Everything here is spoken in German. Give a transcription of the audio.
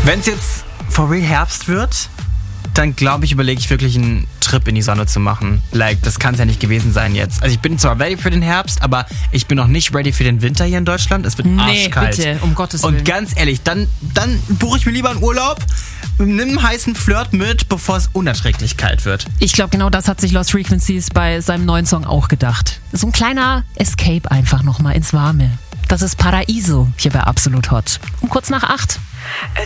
Wenn es jetzt for real Herbst wird, dann glaube ich, überlege ich wirklich einen Trip in die Sonne zu machen. Das kann es ja nicht gewesen sein jetzt. Also ich bin zwar ready für den Herbst, aber ich bin noch nicht ready für den Winter hier in Deutschland. Es wird arschkalt. Nee, bitte, um Gottes Willen. Und ganz ehrlich, dann buche ich mir lieber einen Urlaub, nimm einen heißen Flirt mit, bevor es unerträglich kalt wird. Ich glaube, genau das hat sich Lost Frequencies bei seinem neuen Song auch gedacht. So ein kleiner Escape einfach nochmal ins Warme. Das ist Paraiso hier bei Absolut Hot. Um kurz nach 8.